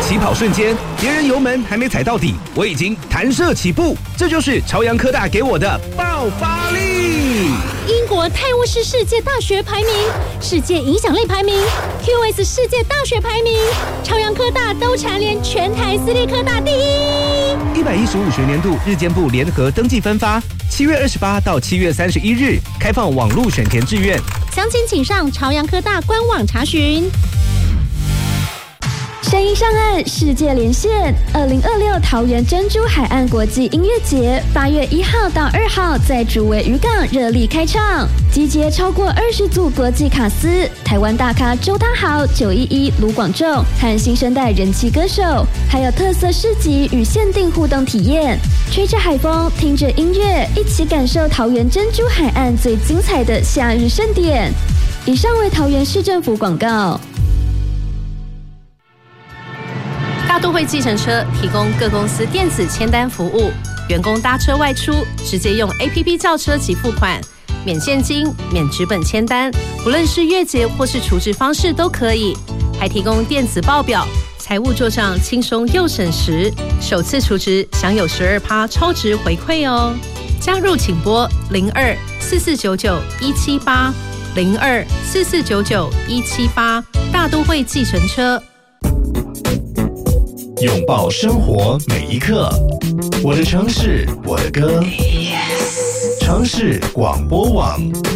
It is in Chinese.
起跑瞬间，别人油门还没踩到底，我已经弹射起步，这就是朝阳科大给我的爆发力。 英国泰晤士世界大学排名、世界影响力排名、QS 世界大学排名，朝阳科大都蝉联全台私立科大第一。 115学年度日间部联合登记分发，7月28到7月31日开放网络选填志愿， 详情请上朝阳科大官网查询。 声音上岸，世界连线，2026桃园珍珠海岸国际音乐节8月1号到2号在竹围渔港热力开唱，集结超过20组国际卡司，台湾大咖周汤豪、911、卢广仲和新生代人气歌手，还有特色市集与限定互动体验，吹着海风，听着音乐，一起感受桃园珍珠海岸最精彩的夏日盛典。以上为桃园市政府广告。 大都会计程车提供各公司电子签单服务，员工搭车外出直接用 APP 叫车及付款，免现金、免纸本签单，不论是月结或是储值方式都可以，还提供电子报表，财务做账轻松又省时，首次储值享有12%超值回馈哦。加入请拨02-4499-178 02-4499-178，大都会计程车。 拥抱生活每一刻，我的城市，我的歌。城市广播网。